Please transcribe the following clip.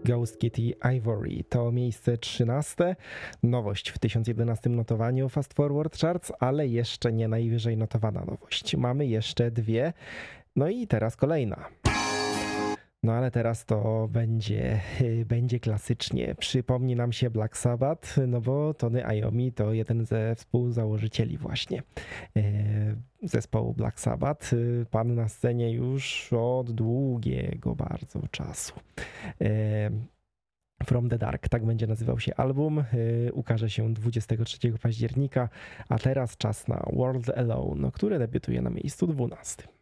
Ghost Kitty Ivory to miejsce 13, nowość w 1011 notowaniu Fast Forward Charts, ale jeszcze nie najwyżej notowana nowość. Mamy jeszcze dwie, no i teraz kolejna. No ale teraz to będzie klasycznie. Przypomni nam się Black Sabbath, no bo Tony Iommi to jeden ze współzałożycieli właśnie zespołu Black Sabbath. Pan na scenie już od długiego bardzo czasu. From the Dark, tak będzie nazywał się album, ukaże się 23 października, a teraz czas na World Alone, który debiutuje na miejscu 12.